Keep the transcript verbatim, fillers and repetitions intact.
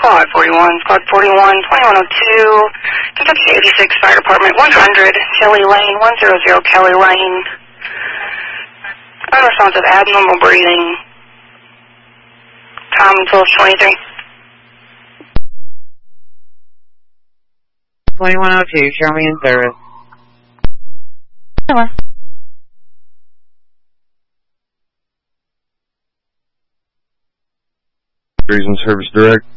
Squad forty-one, Squad forty-one, twenty-one oh two, Kentucky eighty-six Fire Department, one hundred, Kelly Lane, one hundred Kelly Lane. Unresponsive abnormal breathing. Tom twelve twenty-three. twenty-one oh two, show me in service. Hello. Reason Service Direct.